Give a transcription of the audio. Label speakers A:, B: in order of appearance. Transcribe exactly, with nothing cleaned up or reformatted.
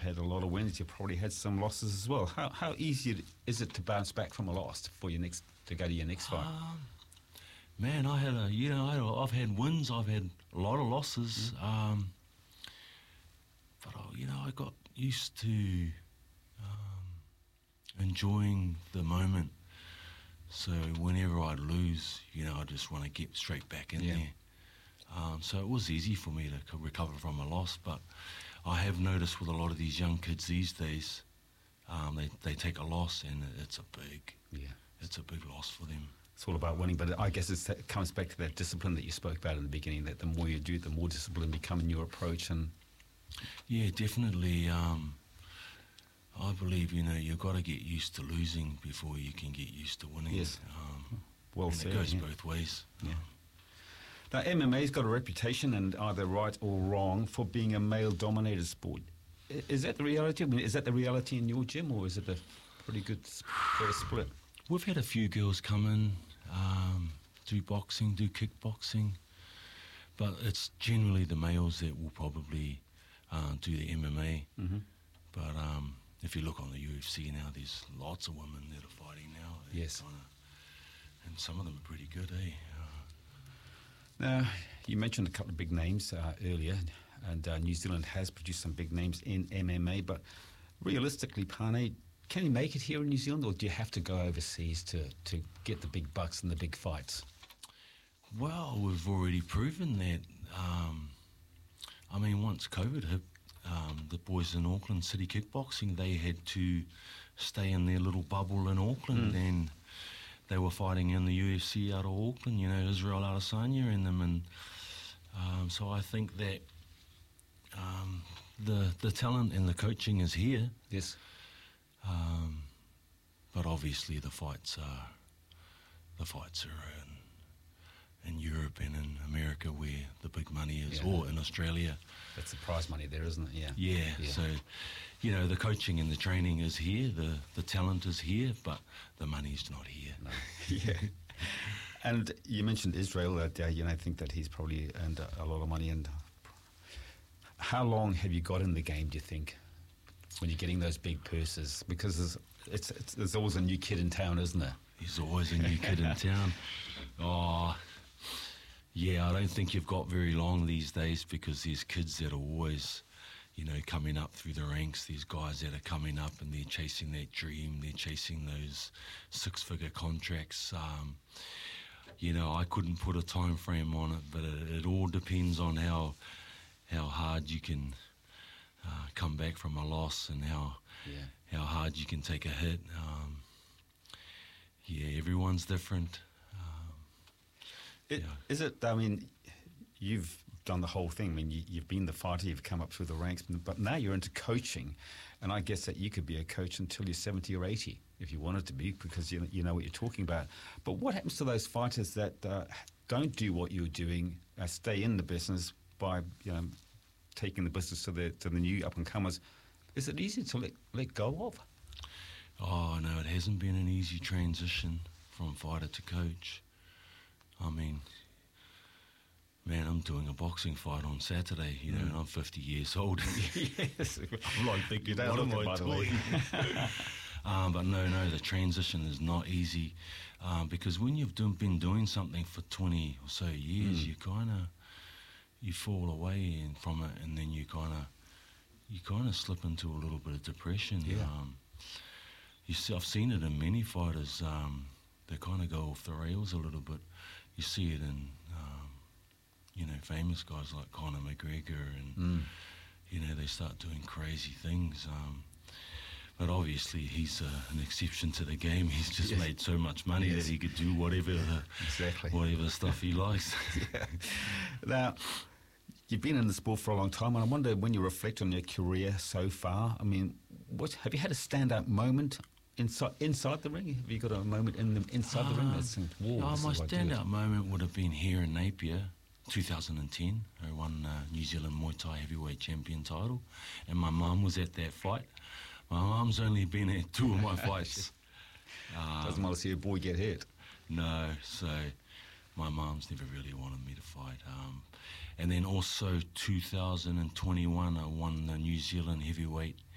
A: had a lot of wins. You probably had some losses as well. How how easy is it to bounce back from a loss for your next to go to your next fight?
B: Um, man, I had a you know I, I've had wins. I've had a lot of losses. Mm. Um, but I, you know, I got used to um, enjoying the moment. So whenever I'd lose, you know, I just want to get straight back in yeah. there. Um, so it was easy for me to recover from a loss, but I have noticed with a lot of these young kids these days, um, they they take a loss and it's a big,
A: yeah,
B: it's a big loss for them.
A: It's all about winning, but I guess it's, it comes back to that discipline that you spoke about in the beginning. That the more you do it, the more disciplined you become in your approach. And
B: yeah, definitely. Um, I believe, you know, you've got to get used to losing before you can get used to winning.
A: Yes.
B: Um,
A: well
B: and
A: said.
B: It goes
A: yeah.
B: both ways.
A: Yeah. Now, M M A's got a reputation, and either right or wrong, for being a male-dominated sport. Is that the reality? I mean, is that the reality in your gym, or is it a pretty good fair split?
B: We've had a few girls come in, um, do boxing, do kickboxing, but it's generally the males that will probably uh, do the M M A.
A: Mm-hmm.
B: But um, if you look on the U F C now, there's lots of women that are fighting now.
A: Yes.
B: Kinda, and some of them are pretty good, eh? Uh,
A: now, you mentioned a couple of big names uh, earlier, and uh, New Zealand has produced some big names in M M A, but realistically, Pane, can you make it here in New Zealand, or do you have to go overseas to, to get the big bucks and the big fights?
B: Well, we've already proven that. Um, I mean, once COVID hit, um, the boys in Auckland, City Kickboxing, they had to stay in their little bubble in Auckland, mm. and they were fighting in the U F C out of Auckland, you know, Israel Adesanya and them, and um, so I think that um, the the talent and the coaching is here.
A: Yes.
B: Um, but obviously the fights are the fights are in, in Europe and in America where the big money is, yeah. or in Australia.
A: That's the prize money there, isn't it? Yeah.
B: yeah. Yeah. So, you know, the coaching and the training is here, the the talent is here, but the money's not here.
A: No. yeah. And you mentioned Israel. That uh, you know, I think that he's probably earned a, a lot of money. And how long have you got in the game, do you think, when you're getting those big purses? Because there's, it's, it's, there's always a new kid in town, isn't there?
B: There's always a new kid in town. Oh, yeah, I don't think you've got very long these days, because there's kids that are always, you know, coming up through the ranks. These guys that are coming up and they're chasing that dream. They're chasing those six-figure contracts. Um, you know, I couldn't put a time frame on it, but it, it all depends on how how hard you can uh, come back from a loss, and how
A: yeah.
B: how hard you can take a hit. Um, yeah, everyone's different. Um,
A: it,
B: yeah.
A: Is it, I mean, you've done the whole thing. I mean, you, you've been the fighter, you've come up through the ranks, but now you're into coaching, and I guess that you could be a coach until you're seventy or eighty if you wanted to be, because you, you know what you're talking about. But what happens to those fighters that uh, don't do what you're doing, uh, stay in the business by, you know, taking the business to the to the new up-and-comers? Is it easy to let, let go of?
B: Oh, no, it hasn't been an easy transition from fighter to coach. I mean, man, I'm doing a boxing fight on Saturday, you know, mm. and I'm fifty years old.
A: Yes.
B: I'm like thinking,
A: what am I doing?
B: um, but no, no, the transition is not easy, um, because when you've done, been doing something for twenty or so years, mm. you kind of, you fall away and from it, and then you kind of, you kind of slip into a little bit of depression.
A: Yeah.
B: Um, you see, I've seen it in many fighters. Um, they kind of go off the rails a little bit. You see it in, um, you know, famous guys like Conor McGregor, and
A: mm.
B: you know, they start doing crazy things. Um, but obviously, he's uh, an exception to the game. He's just yes. made so much money yes. that he could do whatever the,
A: exactly
B: whatever stuff he likes.
A: Yeah. Now, you've been in the sport for a long time, and I wonder, when you reflect on your career so far, I mean, what have you had a standout moment inside inside the ring? Have you got a moment in the inside um, the ring that's think, whoa,
B: oh, my standout
A: it.
B: moment would have been here in Napier, two thousand ten. I won uh, New Zealand Muay Thai heavyweight champion title, and my mum was at that fight. My mum's only been at two of my fights.
A: um, Doesn't want to see a boy get hit.
B: No, so my mum's never really wanted me to fight. Um, and then also two thousand twenty-one, I won the New Zealand heavyweight